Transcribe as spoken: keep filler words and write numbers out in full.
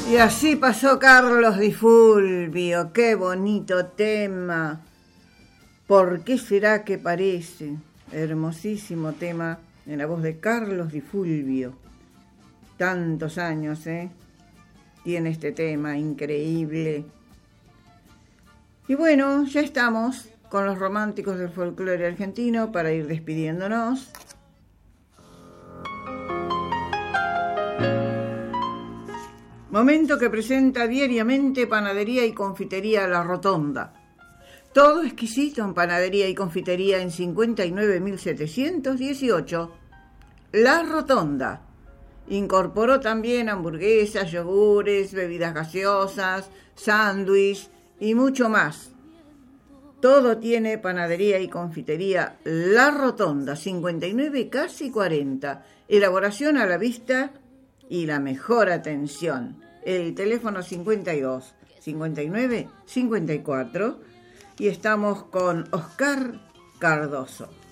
Y así pasó Carlos Di Fulvio, qué bonito tema. ¿Por qué será que parece? Hermosísimo tema en la voz de Carlos Di Fulvio. Tantos años, ¿eh? Tiene este tema increíble. Y bueno, ya estamos con los románticos del folclore argentino para ir despidiéndonos. Momento que presenta diariamente Panadería y Confitería La Rotonda. Todo exquisito en Panadería y Confitería en cincuenta y nueve mil setecientos dieciocho. La Rotonda. Incorporó también hamburguesas, yogures, bebidas gaseosas, sándwich y mucho más. Todo tiene Panadería y Confitería La Rotonda, cincuenta y nueve, casi cuarenta. Elaboración a la vista y la mejor atención. El teléfono cincuenta y dos, cincuenta y nueve, cincuenta y cuatro. Y estamos con Oscar Cardoso.